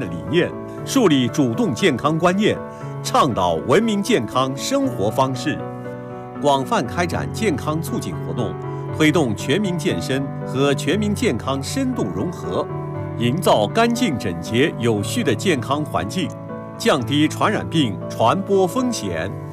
的理念，树立主动健康观念，倡导文明健康生活方式，广泛开展健康促进活动，推动全民健身和全民健康深度融合，营造干净整洁有序的健康环境，降低传染病传播风险。